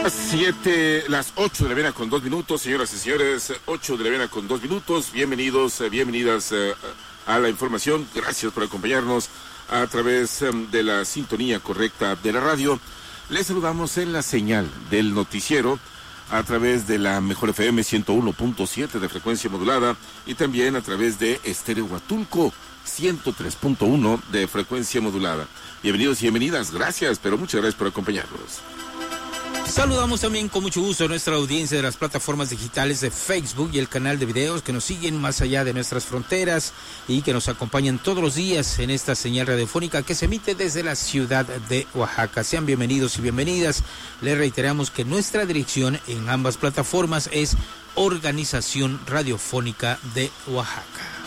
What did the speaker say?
Las 8 de la mañana con 2 minutos, señoras y señores, 8 de la mañana con 2 minutos. Bienvenidos, bienvenidas a la información. Gracias por acompañarnos a través de la sintonía correcta de la radio. Les saludamos en la señal del noticiero a través de la Mejor FM 101.7 de frecuencia modulada y también a través de Estéreo Huatulco 103.1 de frecuencia modulada. Bienvenidos y bienvenidas, gracias, pero muchas gracias por acompañarnos. Saludamos también con mucho gusto a nuestra audiencia de las plataformas digitales de Facebook y el canal de videos que nos siguen más allá de nuestras fronteras y que nos acompañan todos los días en esta señal radiofónica que se emite desde la ciudad de Oaxaca. Sean bienvenidos y bienvenidas. Les reiteramos que nuestra dirección en ambas plataformas es Organización Radiofónica de Oaxaca.